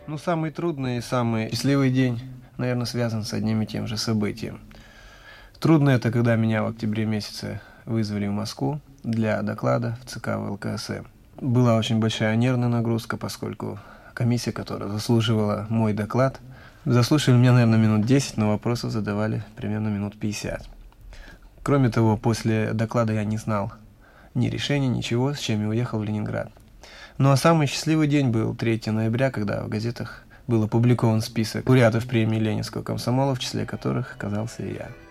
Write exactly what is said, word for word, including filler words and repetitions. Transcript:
Ну, самый трудный и самый счастливый день, наверное, связан с одним и тем же событием. Трудно это, когда меня в октябре месяце вызвали в Москву для доклада в ЦК ВЛКСМ. Была очень большая нервная нагрузка, поскольку комиссия, которая заслуживала мой доклад, заслушали меня, наверное, минут десять, но вопросов задавали примерно минут пятьдесят. Кроме того, после доклада я не знал ни решения, ничего, с чем я уехал в Ленинград. Ну а самый счастливый день был третьего ноября, когда в газетах был опубликован список лауреатов премии Ленинского комсомола, в числе которых оказался и я.